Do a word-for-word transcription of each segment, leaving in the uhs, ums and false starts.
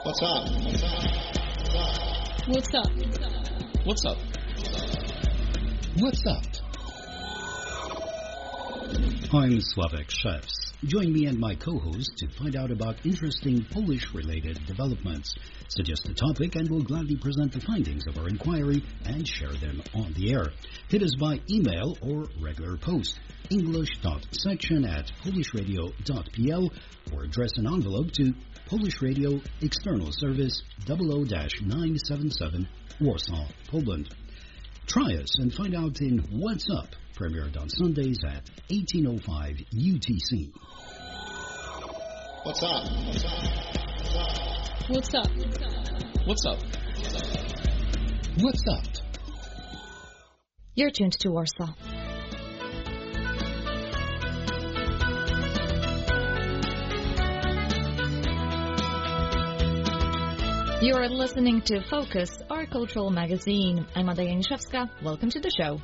What's up? What's up? What's up? What's up? What's up? I'm Sławek Szewc. Join me and my co-host to find out about interesting Polish-related developments. Suggest a topic and we'll gladly present the findings of our inquiry and share them on the air. Hit us by email or regular post, english.section at polishradio.pl, or address an envelope to Polish Radio, External Service double oh nine seven seven, Warsaw, Poland. Try us and find out in What's Up, premiered on Sundays at eighteen oh five U T C. What's up? What's up? What's up? What's up? What's up? You're tuned to Warsaw. You're listening to Focus, our cultural magazine. I'm Ada Janiszewska. Welcome to the show.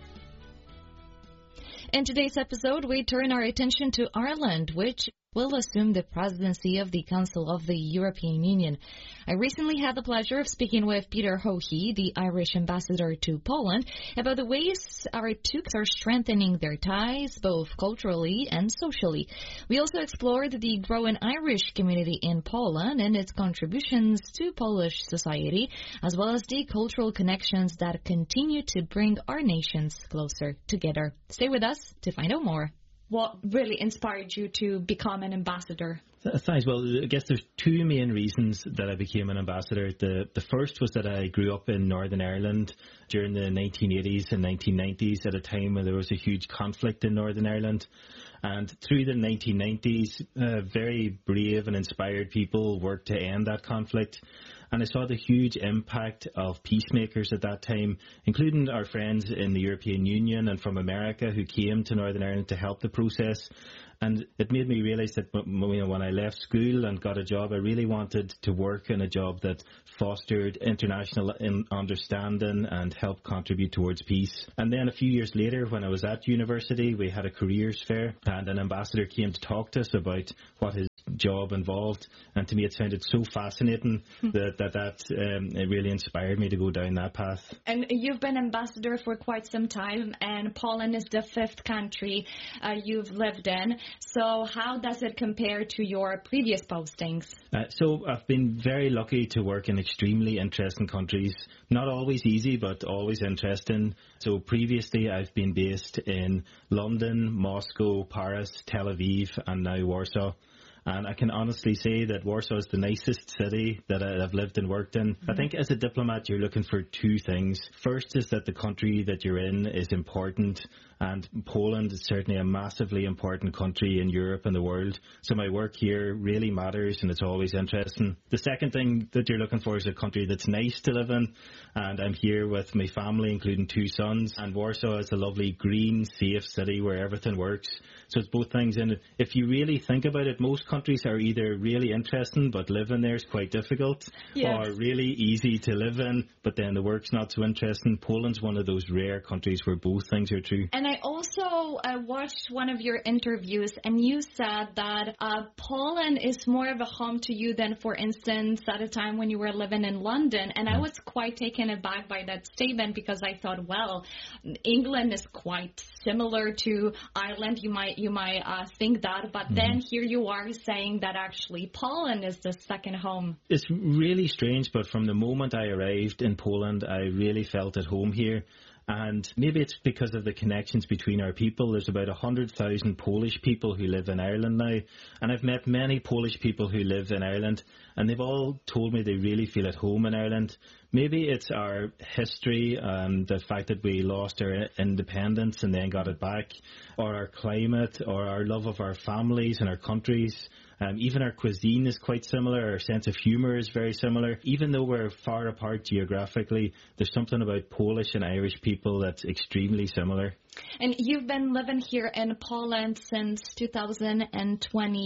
In today's episode, we turn our attention to Ireland, which will assume the presidency of the Council of the European Union. I recently had the pleasure of speaking with Peter Hohe, the Irish ambassador to Poland, about the ways our two countries are strengthening their ties, both culturally and socially. We also explored the growing Irish community in Poland and its contributions to Polish society, as well as the cultural connections that continue to bring our nations closer together. Stay with us to find out more. What really inspired you to become an ambassador? Thanks. Well, I guess there's two main reasons that I became an ambassador. The the first was that I grew up in Northern Ireland during the nineteen eighties and nineteen nineties at a time when there was a huge conflict in Northern Ireland. And through the nineteen nineties, uh, very brave and inspired people worked to end that conflict. And I saw the huge impact of peacemakers at that time, including our friends in the European Union and from America who came to Northern Ireland to help the process. And it made me realise that when I left school and got a job, I really wanted to work in a job that fostered international understanding and helped contribute towards peace. And then a few years later, when I was at university, we had a careers fair and an ambassador came to talk to us about what his job involved. And to me, it sounded so fascinating that that, that um, it really inspired me to go down that path. And you've been ambassador for quite some time, and Poland is the fifth country uh, you've lived in. So how does it compare to your previous postings? Uh, so I've been very lucky to work in extremely interesting countries. Not always easy, but always interesting. So previously I've been based in London, Moscow, Paris, Tel Aviv, and now Warsaw. And I can honestly say that Warsaw is the nicest city that I've lived and worked in. Mm-hmm. I think as a diplomat, you're looking for two things. First is that the country that you're in is important. And Poland is certainly a massively important country in Europe and the world. So my work here really matters and it's always interesting. The second thing that you're looking for is a country that's nice to live in. And I'm here with my family, including two sons. And Warsaw is a lovely, green, safe city where everything works. So it's both things. And if you really think about it, most countries are either really interesting, but living there is quite difficult. Yes. Or really easy to live in, but then the work's not so interesting. Poland's one of those rare countries where both things are true. And I also uh, watched one of your interviews, and you said that uh, Poland is more of a home to you than, for instance, at a time when you were living in London. And I was quite taken aback by that statement because I thought, well, England is quite similar to Ireland. You might you might uh, think that, but mm-hmm. then here you are saying that actually Poland is the second home. It's really strange, but from the moment I arrived in Poland, I really felt at home here. And maybe it's because of the connections between our people. There's about one hundred thousand Polish people who live in Ireland now. And I've met many Polish people who live in Ireland, and they've all told me they really feel at home in Ireland. Maybe it's our history and the fact that we lost our independence and then got it back, or our climate, or our love of our families and our countries. Um, even our cuisine is quite similar. Our sense of humour is very similar. Even though we're far apart geographically, there's something about Polish and Irish people that's extremely similar. And you've been living here in Poland since two thousand twenty.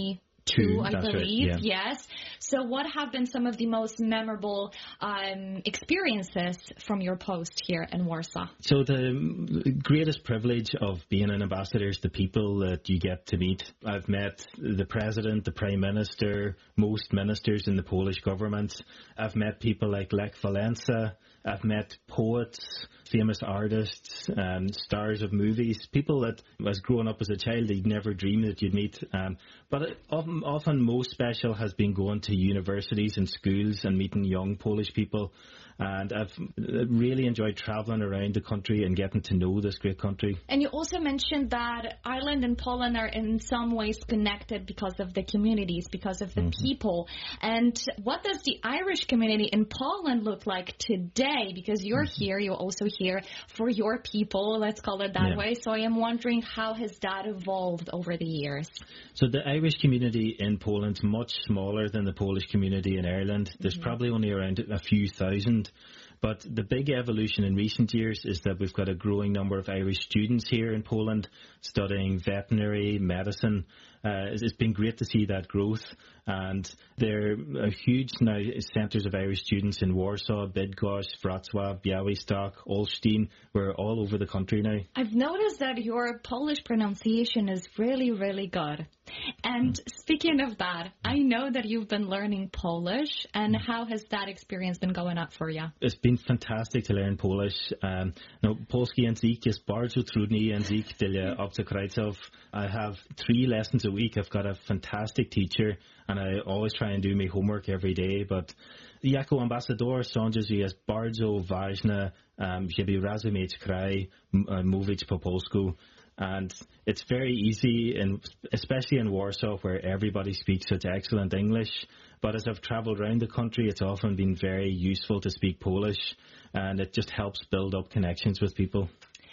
two, I that's right, believe. yeah. Yes. So what have been some of the most memorable um, experiences from your post here in Warsaw? So the greatest privilege of being an ambassador is the people that you get to meet. I've met the president, the prime minister, most ministers in the Polish government. I've met people like Lech Walesa. I've met poets, famous artists, um, stars of movies, people that, as growing up as a child, you'd never dream that you'd meet. Um, but it, often, often most special has been going to universities and schools and meeting young Polish people. And I've really enjoyed travelling around the country and getting to know this great country. And you also mentioned that Ireland and Poland are in some ways connected because of the communities, because of the mm-hmm. people. And what does the Irish community in Poland look like today? Because you're mm-hmm. here, you're also here for your people, let's call it that yeah. way. So I am wondering, how has that evolved over the years? So the Irish community in Poland is much smaller than the Polish community in Ireland. There's mm-hmm. probably only around a few thousand. But the big evolution in recent years is that we've got a growing number of Irish students here in Poland studying veterinary medicine. Uh, it's been great to see that growth. And there are huge now centres of Irish students in Warsaw, Bydgoszcz, Wrocław, Białystok, Olsztyn. We're all over the country now. I've noticed that your Polish pronunciation is really, really good. And mm. speaking of that, I know that you've been learning Polish. And mm. how has that experience been going up for you? It's been fantastic to learn Polish. Um, no, polski język jest bardzo trudny język dla obcokrajowców. I have three lessons a week. I've got a fantastic teacher. And I always try and do my homework every day, but jako ambasador sądzę, że jest bardzo ważne, um, żeby rozumieć kraj, uh, mówić po polsku. And it's very easy, in, especially in Warsaw, where everybody speaks such excellent English. But as I've travelled around the country, it's often been very useful to speak Polish, and it just helps build up connections with people.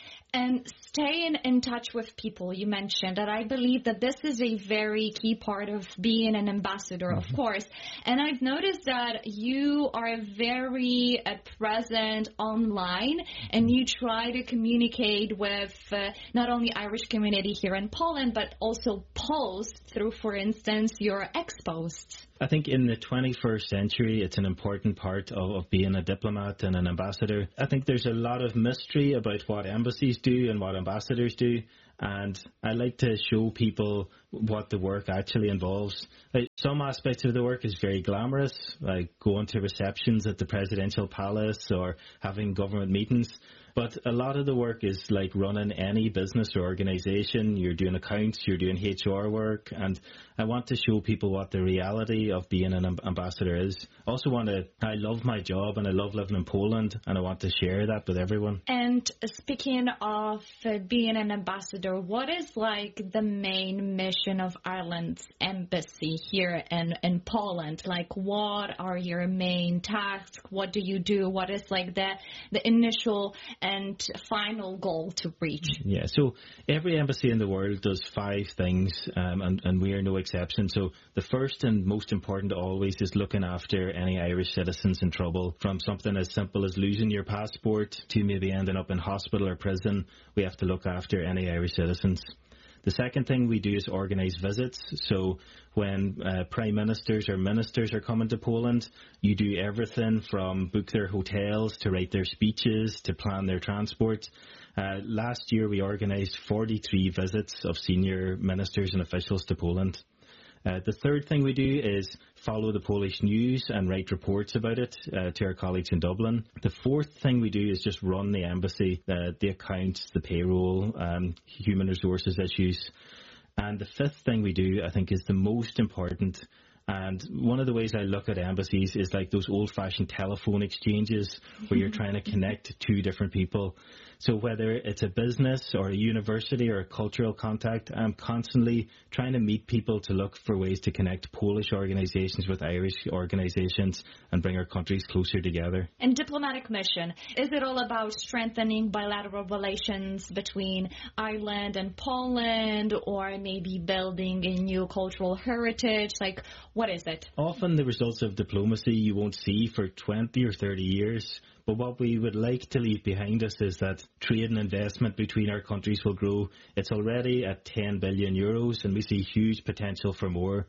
And staying in touch with people, you mentioned that I believe that this is a very key part of being an ambassador, mm-hmm. of course. And I've noticed that you are very uh, present online, and you try to communicate with uh, not only Irish community here in Poland, but also Poles through, for instance, your expos. I think in the twenty-first century, it's an important part of, of being a diplomat and an ambassador. I think there's a lot of mystery about what embassies do and what ambassadors do. And I like to show people what the work actually involves. Like, some aspects of the work is very glamorous, like going to receptions at the presidential palace or having government meetings. But a lot of the work is like running any business or organization. You're doing accounts, you're doing H R work, and I want to show people what the reality of being an ambassador is. I also want to, I love my job and I love living in Poland, and I want to share that with everyone. And speaking of uh, being an ambassador, what is like the main mission of Ireland's embassy here in, in Poland? Like, what are your main tasks? What do you do? What is like the, the initial and final goal to reach? Yeah, so every embassy in the world does five things, um, and, and we are no exception. So the first and most important always is looking after any Irish citizens in trouble, from something as simple as losing your passport to maybe ending up in hospital or prison. We have to look after any Irish citizens. The second thing we do is organise visits. So when uh, prime ministers or ministers are coming to Poland, you do everything from book their hotels to write their speeches to plan their transport. Uh, last year we organised forty-three visits of senior ministers and officials to Poland. Uh, the third thing we do is follow the Polish news and write reports about it uh, to our colleagues in Dublin. The fourth thing we do is just run the embassy, uh, the accounts, the payroll, um, human resources issues. And the fifth thing we do, I think, is the most important. And one of the ways I look at embassies is like those old-fashioned telephone exchanges where you're trying to connect two different people. So whether it's a business or a university or a cultural contact, I'm constantly trying to meet people to look for ways to connect Polish organisations with Irish organisations and bring our countries closer together. And diplomatic mission, is it all about strengthening bilateral relations between Ireland and Poland, or maybe building a new cultural heritage? Like, what is it? Often the results of diplomacy you won't see for twenty or thirty years. But what we would like to leave behind us is that trade and investment between our countries will grow. It's already at ten billion euros, and we see huge potential for more.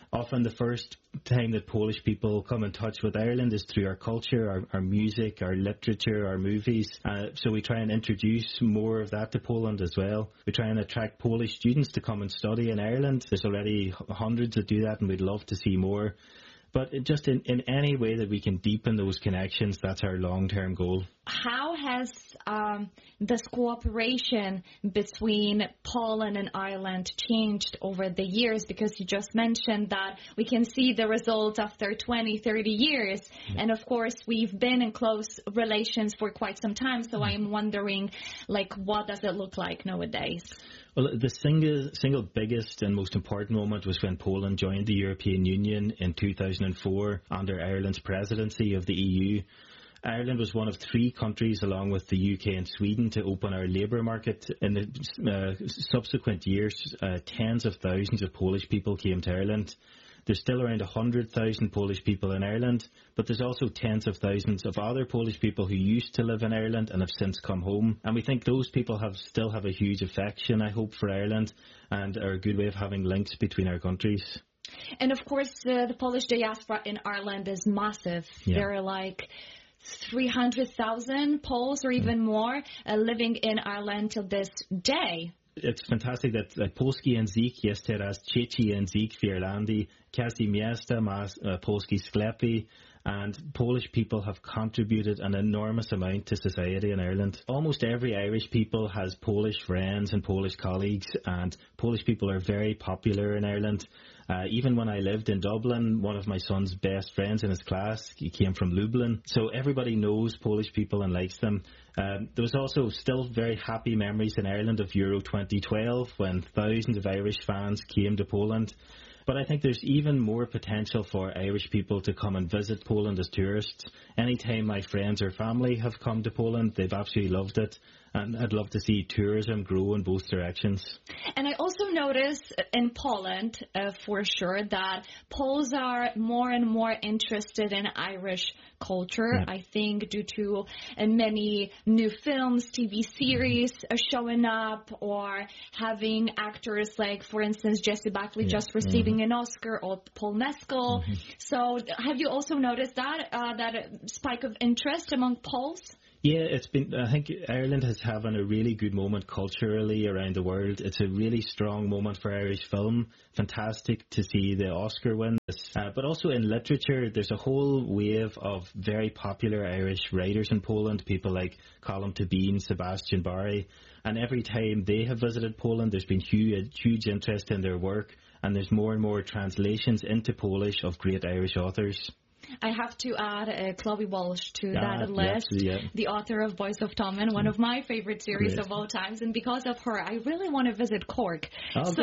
often the first time that Polish people come in touch with Ireland is through our culture, our, our music, our literature, our movies. Uh, so we try and introduce more of that to Poland as well. We try and attract Polish students to come and study in Ireland. There's already hundreds that do that, and we'd love to see more. But just in, in any way that we can deepen those connections, that's our long-term goal. How has um, this cooperation between Poland and Ireland changed over the years? Because you just mentioned that we can see the result after twenty, thirty years. Yeah. And of course, we've been in close relations for quite some time. So I am wondering, like, what does it look like nowadays? Well, the single single biggest and most important moment was when Poland joined the European Union in two thousand four under Ireland's presidency of the E U. Ireland was one of three countries, along with the U K and Sweden, to open our labour market. In the uh, subsequent years, uh, tens of thousands of Polish people came to Ireland. There's still around one hundred thousand Polish people in Ireland, but there's also tens of thousands of other Polish people who used to live in Ireland and have since come home. And we think those people have still have a huge affection, I hope, for Ireland, and are a good way of having links between our countries. And of course, uh, the Polish diaspora in Ireland is massive. Yeah. There are like three hundred thousand Poles or even more uh, living in Ireland till this day. It's fantastic that, that polski język jest teraz trzeci język w Irlandii. Każde miasto ma uh, polski sklepy, and Polish people have contributed an enormous amount to society in Ireland. Almost every Irish people has Polish friends and Polish colleagues, and Polish people are very popular in Ireland. Uh, even when I lived in Dublin, one of my son's best friends in his class, he came from Lublin. So everybody knows Polish people and likes them. Um, there was also still very happy memories in Ireland of Euro twenty twelve when thousands of Irish fans came to Poland. But I think there's even more potential for Irish people to come and visit Poland as tourists. Anytime my friends or family have come to Poland, they've absolutely loved it. And I'd love to see tourism grow in both directions. And I also notice in Poland, uh, for sure, that Poles are more and more interested in Irish culture. Yeah. I think due to uh, many new films, T V series uh, showing up, or having actors like, for instance, Jessie Buckley yeah. just receiving mm-hmm. an Oscar, or Paul Mescal. Mm-hmm. So have you also noticed that, uh, that spike of interest among Poles? Yeah, it's been, I think Ireland has having a really good moment culturally around the world. It's a really strong moment for Irish film. Fantastic to see the Oscar win. Uh, but also in literature, there's a whole wave of very popular Irish writers in Poland, people like Colm Tóibín, Sebastian Barry. And every time they have visited Poland, there's been huge, huge interest in their work. And there's more and more translations into Polish of great Irish authors. I have to add uh, Chloe Walsh to ah, that list, yes, yeah. the author of Boys of Tommen, one of my favorite series Great. of all times. And because of her, I really want to visit Cork. Oh, so,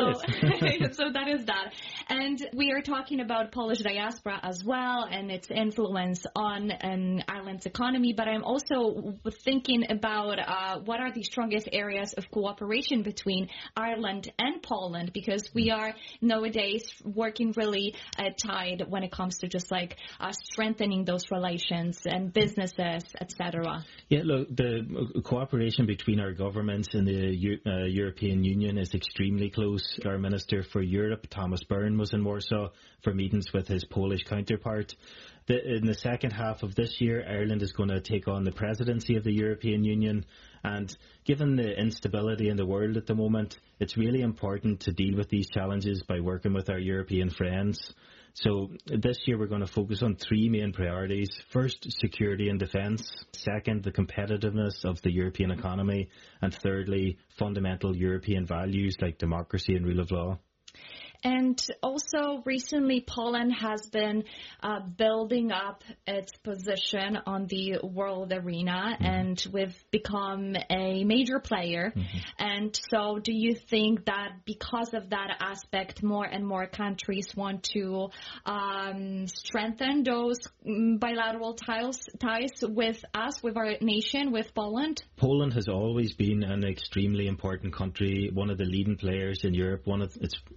so that is that. And we are talking about Polish diaspora as well and its influence on um, Ireland's economy. But I'm also thinking about uh, what are the strongest areas of cooperation between Ireland and Poland, because we are nowadays working really uh, tight when it comes to just like uh, strengthening those relations and businesses, et cetera. Yeah, look, the cooperation between our governments and the uh, European Union is extremely close. Our Minister for Europe, Thomas Byrne, was in Warsaw for meetings with his Polish counterpart. The, in the second half of this year, Ireland is going to take on the presidency of the European Union. And given the instability in the world at the moment, it's really important to deal with these challenges by working with our European friends. So this year we're going to focus on three main priorities. First, security and defence. Second, the competitiveness of the European economy. And thirdly, fundamental European values like democracy and rule of law. And also recently Poland has been uh, building up its position on the world arena, mm-hmm. and we've become a major player. Mm-hmm. And so do you think that because of that aspect, more and more countries want to um, strengthen those bilateral ties, ties with us, with our nation, with Poland? Poland has always been an extremely important country, one of the leading players in Europe. One of It's always one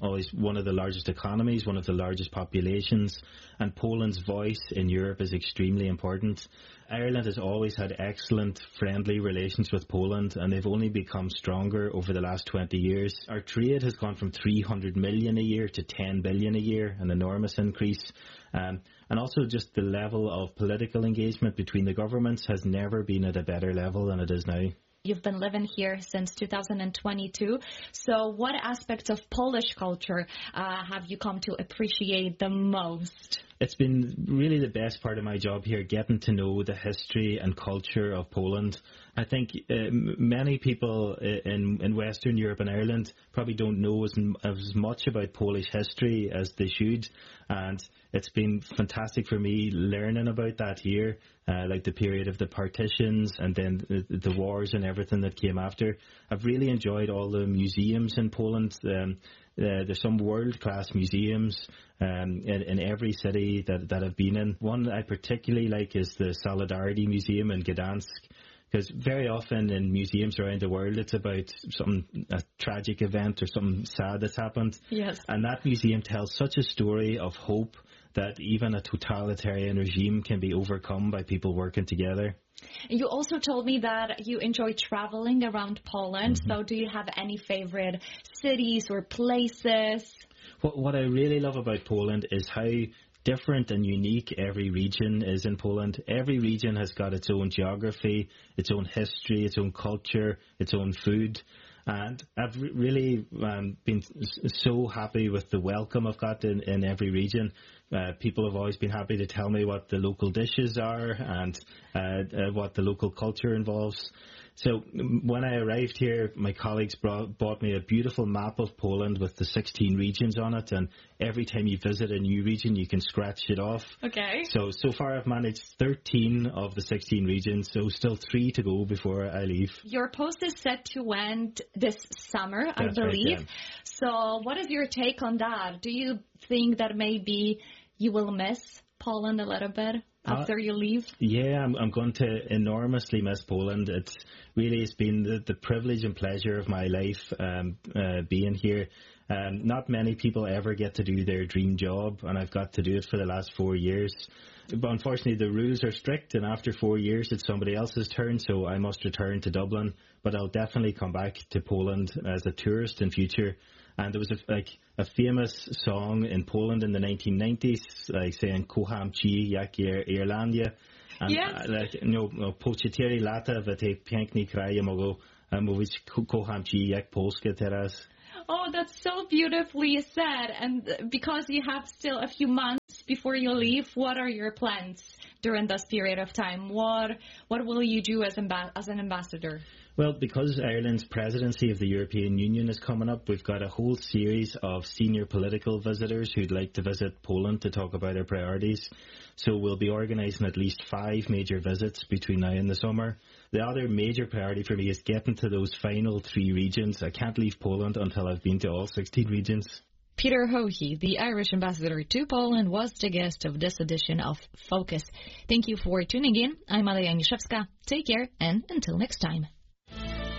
one of the largest economies, one of the largest populations, and Poland's voice in Europe is extremely important. Ireland has always had excellent, friendly relations with Poland, and they've only become stronger over the last twenty years. Our trade has gone from three hundred million a year to ten billion a year, an enormous increase. Um, and also just the level of political engagement between the governments has never been at a better level than it is now. You've been living here since two thousand twenty-two. So what aspects of Polish culture uh, have you come to appreciate the most? It's been really the best part of my job here, getting to know the history and culture of Poland. I think uh, many people in, in Western Europe and Ireland probably don't know as, as much about Polish history as they should. And it's been fantastic for me learning about that here, uh, like the period of the partitions and then the, the wars and everything that came after. I've really enjoyed all the museums in Poland. Um, Uh, there's some world-class museums um, in, in every city that, that I've been in. One I particularly like is the Solidarity Museum in Gdansk, because very often in museums around the world it's about some a tragic event or something sad that's happened. Yes. And that museum tells such a story of hope that even a totalitarian regime can be overcome by people working together. You also told me that you enjoy traveling around Poland. Mm-hmm. So do you have any favorite cities or places? What, what I really love about Poland is how different and unique every region is in Poland. Every region has got its own geography, its own history, its own culture, its own food. And I've re- really um, been so happy with the welcome I've got in, in every region. Uh, people have always been happy to tell me what the local dishes are and uh, uh, what the local culture involves. So when I arrived here, my colleagues brought, bought me a beautiful map of Poland with the sixteen regions on it, and every time you visit a new region, you can scratch it off. Okay. So, so far I've managed thirteen of the sixteen regions, so still three to go before I leave. Your post is set to end this summer, That's I believe. right, yeah. So what is your take on that? Do you think that maybe you will miss Poland a little bit after uh, you leave? Yeah, I'm, I'm going to enormously miss Poland. It's really it's been the, the privilege and pleasure of my life um, uh, being here. Um, not many people ever get to do their dream job, and I've got to do it for the last four years. But unfortunately, the rules are strict, and after four years, it's somebody else's turn, so I must return to Dublin. But I'll definitely come back to Poland as a tourist in future. And there was a, like a famous song in Poland in the nineteen nineties, like saying "Kocham ci jak Irlandia," and yes. uh, like you know, po cztery lata w tej pięknej kraju mogą mówić "Kocham ci jak Polska teraz." Oh, that's so beautifully said. And because you have still a few months before you leave, what are your plans during this period of time? What what will you do as, amb- as an ambassador? Well, because Ireland's presidency of the European Union is coming up, we've got a whole series of senior political visitors who'd like to visit Poland to talk about our priorities. So we'll be organising at least five major visits between now and the summer. The other major priority for me is getting to those final three regions. I can't leave Poland until I've been to all sixteen regions. Peter Hohe, the Irish ambassador to Poland, was the guest of this edition of Focus. Thank you for tuning in. I'm Aleja Niszewska. Take care, and until next time.